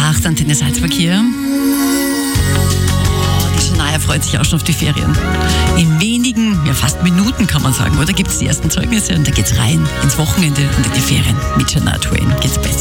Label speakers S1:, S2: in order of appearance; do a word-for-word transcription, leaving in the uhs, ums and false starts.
S1: vor acht, Antenne Salzverkehr. Die Shania freut sich auch schon auf die Ferien. In wenigen, ja fast Minuten kann man sagen, oder? Gibt es die ersten Zeugnisse und da geht's rein ins Wochenende und in die Ferien. Mit Shania Twain geht's besser.